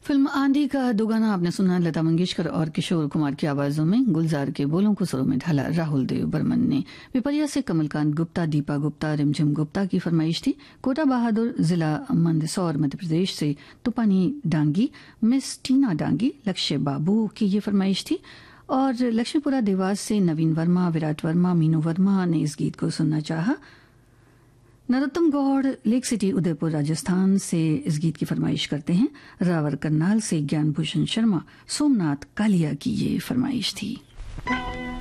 Film आंधी का दो गाना आपने सुना लता मंगेशकर और किशोर कुमार की आवाजों में। गुलजार के बोलों को सुरों में ढाला राहुल देव बर्मन ने। पिपरिया से कमलकांत गुप्ता, दीपा गुप्ता, रिमझिम गुप्ता की फरमाइश थी। कोटा बहादुर, जिला मंदसौर, मध्य प्रदेश से तूपानी डांगी, मिस टीना डांगी, लक्ष्य बाबू की ये फरमाइश थी। और लक्ष्मीपुरा देवास से नवीन वर्मा, विराट वर्मा, मीनू वर्मा ने इस गीत को सुनना चाहा। नरोत्तम गौड़ लेक सिटी उदयपुर राजस्थान से इस गीत की फरमाइश करते हैं। रावर करनाल से ज्ञान भूषण शर्मा, सोमनाथ कालिया की ये फरमाइश थी।